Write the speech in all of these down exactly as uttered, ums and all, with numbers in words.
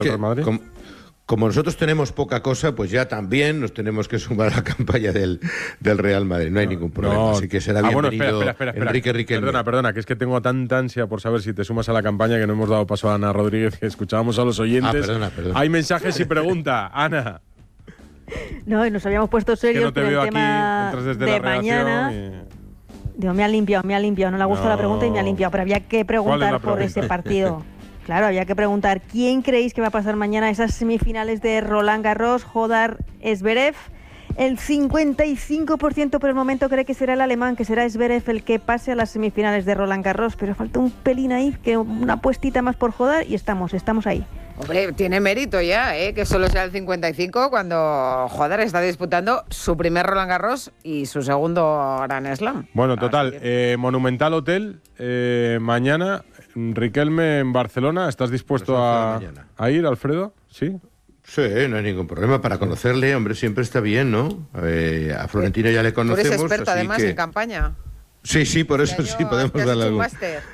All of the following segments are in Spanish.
Real Madrid. Com, como nosotros tenemos poca cosa, pues ya también nos tenemos que sumar a la campaña del, del Real Madrid. No hay no, ningún problema. No. Así que será bienvenido. Ah, bueno, espera, espera, espera, Enrique Riquelme. Perdona, perdona, que es que tengo tanta ansia por saber si te sumas a la campaña que no hemos dado paso a Ana Rodríguez, que escuchábamos a los oyentes. Ah, perdona, perdona. Hay mensajes y pregunta, Ana. No, y nos habíamos puesto serios no te con veo el tema aquí, desde de la mañana. Y... Digo, me ha limpiado, me ha limpiado. No le ha gustado no. la pregunta y me ha limpiado. Pero había que preguntar por ese partido. Claro, había que preguntar quién creéis que va a pasar mañana esas semifinales de Roland Garros, Jodar, Zverev. El cincuenta y cinco por ciento por el momento cree que será el alemán, que será Zverev el que pase a las semifinales de Roland Garros, pero falta un pelín ahí, que una puestita más por Jodar y estamos, estamos ahí. Hombre, tiene mérito ya, ¿eh? Que solo sea el cincuenta y cinco cuando Jodar está disputando su primer Roland Garros y su segundo Grand Slam. Bueno, total, eh, Monumental Hotel, eh, mañana, Riquelme en Barcelona, ¿estás dispuesto a, a ir, Alfredo? ¿Sí? Sí, no hay ningún problema para conocerle, hombre, siempre está bien, ¿no? Eh, a Florentino ya le conocemos. Tú eres experto además que... en campaña. Sí, sí, por eso sí podemos darle algo.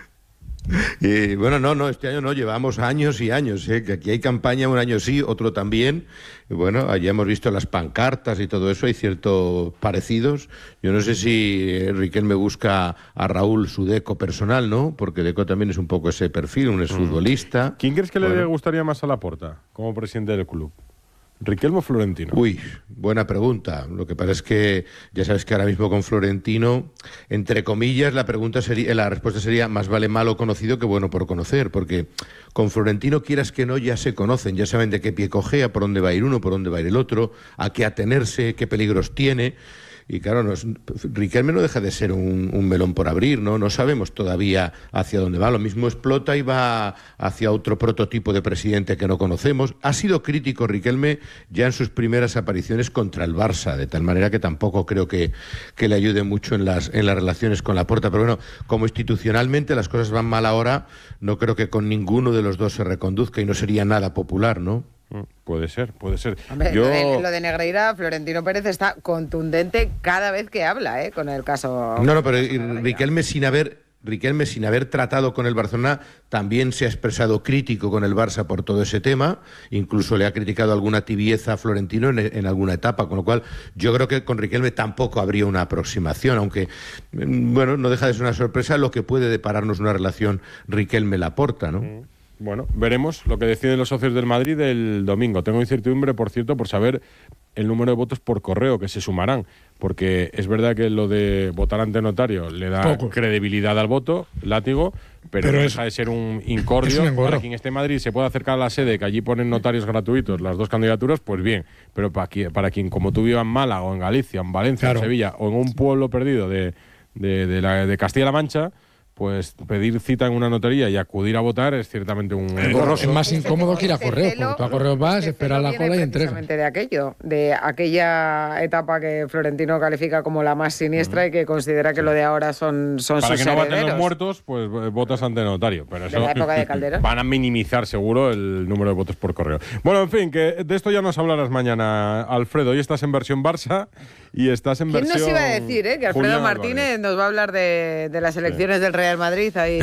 Y bueno, no, no, este año no, llevamos años y años, ¿eh? Que aquí hay campaña, un año sí, otro también. Y bueno, allá hemos visto las pancartas y todo eso, hay ciertos parecidos. Yo no sé si Riquelme busca a Raúl su Deco personal, ¿no? Porque Deco también es un poco ese perfil, un exfutbolista. ¿Quién crees que bueno. le gustaría más a Laporta como presidente del club? ¿Riquelme o Florentino? Uy, buena pregunta. Lo que pasa es que ya sabes que ahora mismo con Florentino, entre comillas, la pregunta sería, la respuesta sería más vale malo conocido que bueno por conocer, porque con Florentino, quieras que no, ya se conocen, ya saben de qué pie cojea, por dónde va a ir uno, por dónde va a ir el otro, a qué atenerse, qué peligros tiene. Y claro, no es, Riquelme no deja de ser un, un melón por abrir, ¿no? No sabemos todavía hacia dónde va. Lo mismo explota y va hacia otro prototipo de presidente que no conocemos. Ha sido crítico Riquelme ya en sus primeras apariciones contra el Barça, de tal manera que tampoco creo que, que le ayude mucho en las, en las relaciones con Laporta. Pero bueno, como institucionalmente las cosas van mal ahora, no creo que con ninguno de los dos se reconduzca y no sería nada popular, ¿no? Puede ser, puede ser. Hombre, Yo... lo, de, lo de Negreira, Florentino Pérez está contundente cada vez que habla, ¿eh? Con el caso... No, no, pero Riquelme sin haber... Riquelme, sin haber tratado con el Barcelona, también se ha expresado crítico con el Barça por todo ese tema, incluso le ha criticado alguna tibieza a Florentino en, en alguna etapa, con lo cual yo creo que con Riquelme tampoco habría una aproximación, aunque, bueno, no deja de ser una sorpresa lo que puede depararnos una relación Riquelme-Laporta, ¿no? Mm. Bueno, veremos lo que deciden los socios del Madrid el domingo. Tengo incertidumbre, por cierto, por saber el número de votos por correo que se sumarán, porque es verdad que lo de votar ante notario le da Poco. credibilidad al voto, látigo, pero, pero deja es, de ser un incordio. Para quien esté en Madrid se puede acercar a la sede, que allí ponen notarios gratuitos las dos candidaturas, pues bien, pero para quien, para quien como tú viva en Málaga o en Galicia, en Valencia, claro. en Sevilla o en un pueblo perdido de, de, de, la, de Castilla-La Mancha, pues pedir cita en una notaría y acudir a votar es ciertamente un engorroso. Es más incómodo que ir a correo, porque tú a correo vas, esperas la cola y entregas. Precisamente de aquello, de aquella etapa que Florentino califica como la más siniestra uh-huh. y que considera que lo de ahora son, son Para sus que no herederos. baten los muertos, pues votas ante notario. Pero eso de la época de Calderón. Van a minimizar seguro el número de votos por correo. Bueno, en fin, que de esto ya nos hablarás mañana, Alfredo. Hoy estás en versión Barça y estás en ¿Quién versión... ¿Quién nos iba a decir, eh? Que Alfredo Julián Martínez Álvarez. Nos va a hablar de, de las elecciones sí. del Real Madrid ahí...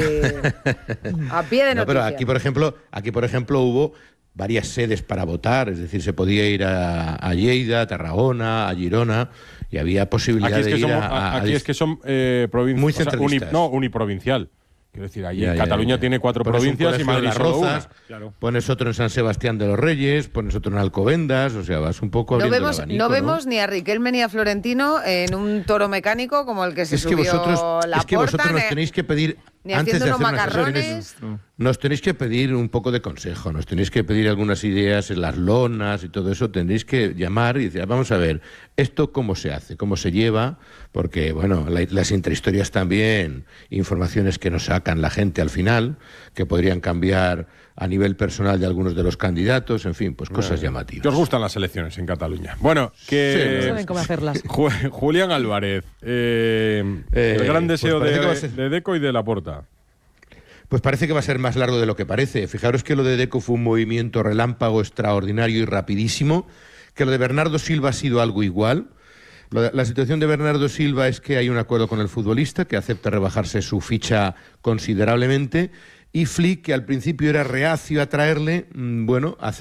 a pie de noticia. No, pero aquí, por ejemplo, aquí, por ejemplo, hubo varias sedes para votar, es decir, se podía ir a, a Lleida, a Tarragona, a Girona, y había posibilidad aquí es que de ir somos, a, a... Aquí es que son eh, provincias... Muy centralistas. O sea, uni, no, uniprovincial. Quiero decir, allí ya, en Cataluña ya, ya. tiene cuatro pones provincias y Madrid las solo Rozas, una. Claro. Pones otro en San Sebastián de los Reyes, pones otro en Alcobendas, o sea, vas un poco no abriendo vemos, el abanico, no ¿no? vemos ni a Riquelme ni a Florentino en un toro mecánico como el que se es que subió vosotros, la Es que porta, vosotros nos ni, tenéis que pedir, ni antes de haciendo hacer unos unas sesiones, nos tenéis que pedir un poco de consejo, nos tenéis que pedir algunas ideas en las lonas y todo eso, tendréis que llamar y decir, vamos a ver, esto cómo se hace, cómo se lleva, porque, bueno, la, las intrahistorias también, informaciones que nos sacan la gente al final, que podrían cambiar a nivel personal de algunos de los candidatos, en fin, pues cosas bueno, llamativas. Que os gustan las elecciones en Cataluña. Bueno, que... Sí, saben cómo hacerlas. Julián Álvarez, eh, eh, el gran deseo pues de, ser... de Deco y de Laporta. Pues parece que va a ser más largo de lo que parece. Fijaros que lo de Deco fue un movimiento relámpago extraordinario y rapidísimo, que lo de Bernardo Silva ha sido algo igual. La situación de Bernardo Silva es que hay un acuerdo con el futbolista que acepta rebajarse su ficha considerablemente y Flick, que al principio era reacio a traerle, bueno, hace